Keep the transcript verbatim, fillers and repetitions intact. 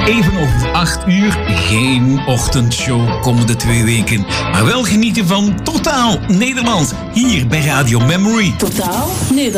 Even over acht uur. Geen ochtendshow komende twee weken. Maar wel genieten van Totaal Nederland. Hier bij Radio Memory. Totaal Nederland.